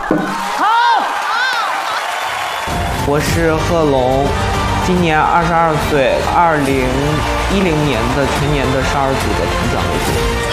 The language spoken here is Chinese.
好。 我是贺龙，今年22岁，2010年的全年的少儿组的评奖为主。